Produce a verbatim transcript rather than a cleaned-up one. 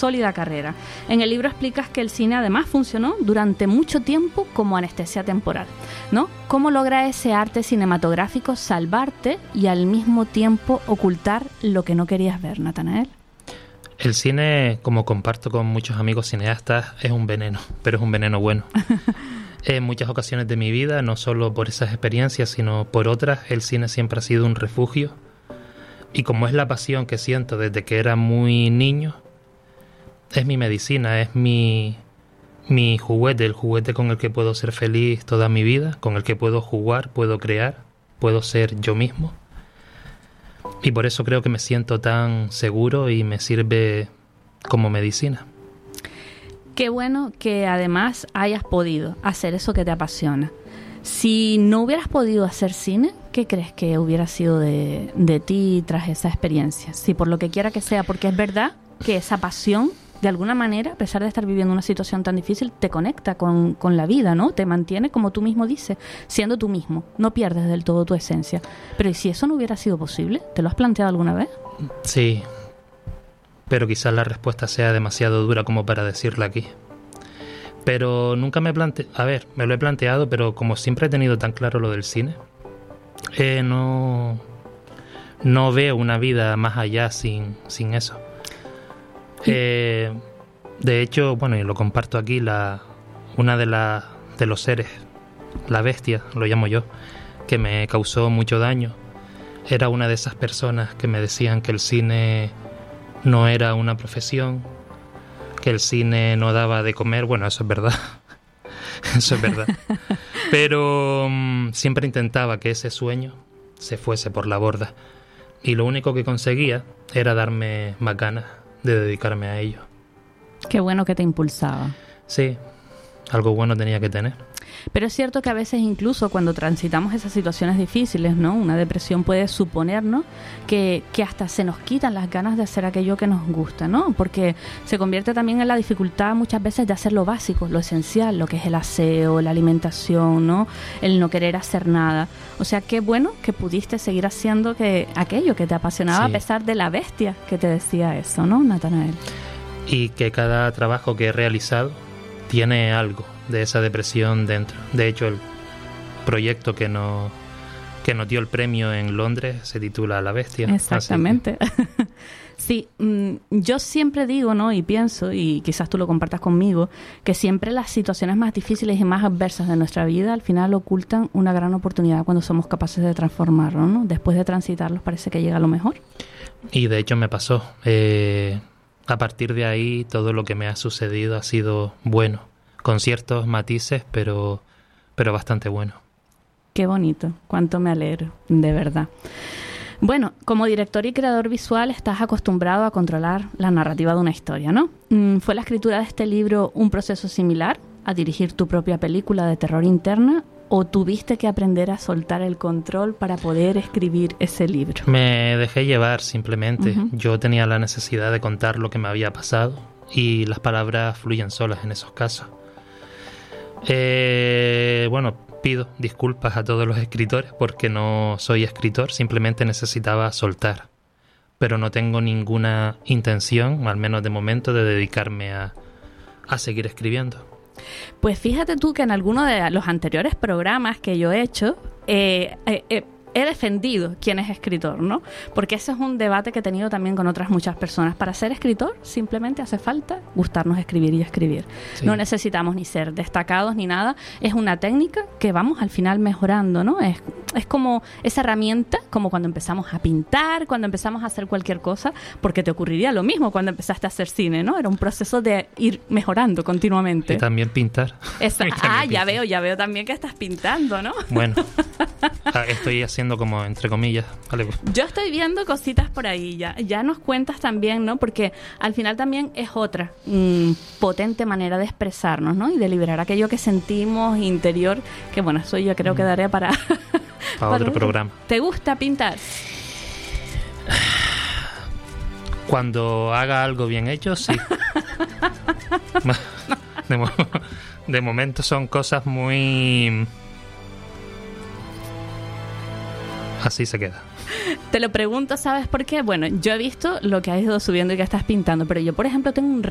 sólida carrera. En el libro explicas que el cine además funcionó durante mucho tiempo como anestesia temporal, ¿no? ¿Cómo logra ese arte cinematográfico salvarte y al mismo tiempo ocultar lo que no querías ver, Natanael? El cine, como comparto con muchos amigos cineastas, es un veneno, pero es un veneno bueno. En muchas ocasiones de mi vida, no solo por esas experiencias, sino por otras, el cine siempre ha sido un refugio. Y como es la pasión que siento desde que era muy niño, es mi medicina, es mi, mi juguete, el juguete con el que puedo ser feliz toda mi vida, con el que puedo jugar, puedo crear, puedo ser yo mismo. Y por eso creo que me siento tan seguro y me sirve como medicina. Qué bueno que además hayas podido hacer eso que te apasiona. Si no hubieras podido hacer cine, ¿qué crees que hubiera sido de, de ti tras esa experiencia? Si por lo que quiera que sea, porque es verdad que esa pasión, de alguna manera, a pesar de estar viviendo una situación tan difícil, te conecta con, con la vida, ¿no? Te mantiene, como tú mismo dices, siendo tú mismo. No pierdes del todo tu esencia. Pero ¿y si eso no hubiera sido posible? ¿Te lo has planteado alguna vez? Sí, pero quizás la respuesta sea demasiado dura como para decirla aquí. Pero nunca me plante... A ver, me lo he planteado, pero como siempre he tenido tan claro lo del cine, eh, no... no veo una vida más allá sin, sin eso. Eh, de hecho, bueno, y lo comparto aquí, la una de, la, de los seres, la bestia, lo llamo yo, que me causó mucho daño, era una de esas personas que me decían que el cine no era una profesión, que el cine no daba de comer. Bueno, eso es verdad, eso es verdad. Pero um, siempre intentaba que ese sueño se fuese por la borda. Y lo único que conseguía era darme más ganas de dedicarme a ello. Qué bueno que te impulsaba. Sí, algo bueno tenía que tener. Pero es cierto que a veces incluso cuando transitamos esas situaciones difíciles, ¿no? Una depresión puede suponernos que, que hasta se nos quitan las ganas de hacer aquello que nos gusta, ¿no? Porque se convierte también en la dificultad muchas veces de hacer lo básico, lo esencial, lo que es el aseo, la alimentación, ¿no? El no querer hacer nada. O sea, qué bueno que pudiste seguir haciendo que aquello que te apasionaba, sí, a pesar de la bestia que te decía eso, ¿no, Natanael? Y que cada trabajo que he realizado tiene algo de esa depresión dentro. De hecho, el proyecto que nos, que nos dio el premio en Londres se titula La Bestia. Exactamente. Que... Sí, mmm, yo siempre digo, ¿no? Y pienso, y quizás tú lo compartas conmigo, que siempre las situaciones más difíciles y más adversas de nuestra vida al final ocultan una gran oportunidad cuando somos capaces de transformarlos, ¿no? Después de transitarlos parece que llega lo mejor. Y de hecho me pasó. Eh, a partir de ahí todo lo que me ha sucedido ha sido bueno, con ciertos matices, pero, pero bastante bueno. Qué bonito, cuánto me alegro, de verdad. Bueno, como director y creador visual estás acostumbrado a controlar la narrativa de una historia, ¿no? ¿Fue la escritura de este libro un proceso similar a dirigir tu propia película de terror interna o tuviste que aprender a soltar el control para poder escribir ese libro? Me dejé llevar simplemente. Uh-huh. Yo tenía la necesidad de contar lo que me había pasado y las palabras fluyen solas en esos casos. Eh, bueno, pido disculpas a todos los escritores porque no soy escritor, simplemente necesitaba soltar. Pero no tengo ninguna intención, al menos de momento, de dedicarme a, a seguir escribiendo. Pues fíjate tú que en alguno de los anteriores programas que yo he hecho, eh, eh, eh, he defendido quién es escritor, ¿no? Porque ese es un debate que he tenido también con otras muchas personas. Para ser escritor simplemente hace falta gustarnos escribir y escribir. Sí. No necesitamos ni ser destacados ni nada. Es una técnica que vamos al final mejorando, ¿no? Es, es como esa herramienta, como cuando empezamos a pintar, cuando empezamos a hacer cualquier cosa, porque te ocurriría lo mismo cuando empezaste a hacer cine, ¿no? Era un proceso de ir mejorando continuamente. Y también pintar. Esa, y también ah, pintar. ya veo, ya veo también que estás pintando, ¿no? Bueno, estoy haciendo como entre comillas. Vale, pues. Yo estoy viendo cositas por ahí, ya, ya nos cuentas también, ¿no? Porque al final también es otra mmm, potente manera de expresarnos, ¿no? Y de liberar aquello que sentimos interior, que bueno, eso yo creo que daré para... para otro para programa. ¿Te gusta pintar? Cuando haga algo bien hecho, sí. de, mo- de momento son cosas muy... Así se queda. Te lo pregunto, ¿sabes por qué? Bueno, yo he visto lo que has ido subiendo y que estás pintando, pero yo, por ejemplo, tengo un